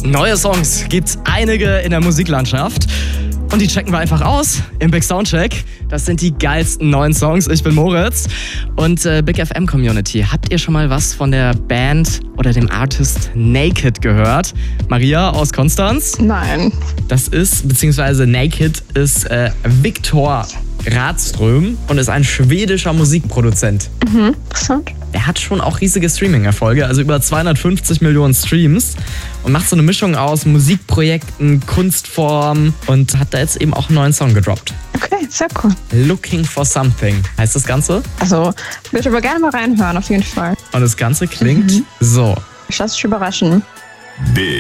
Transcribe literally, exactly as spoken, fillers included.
Neue Songs gibt's einige in der Musiklandschaft. Und die checken wir einfach aus im Big Soundcheck. Das sind die geilsten neuen Songs. Ich bin Moritz. Und äh, Big F M Community, habt ihr schon mal was von der Band oder dem Artist Naked gehört? Maria aus Konstanz? Nein. Das ist, beziehungsweise Naked ist äh, Viktor Radström und ist ein schwedischer Musikproduzent. Mhm, interessant. Er hat schon auch riesige Streaming-Erfolge, also über zweihundertfünfzig Millionen Streams und macht so eine Mischung aus Musikprojekten, Kunstform und hat da jetzt eben auch einen neuen Song gedroppt. Okay, sehr cool. Looking for Something heißt das Ganze. Also, würde ich aber gerne mal reinhören, auf jeden Fall. Und das Ganze klingt Mhm. so. Ich lasse dich überraschen.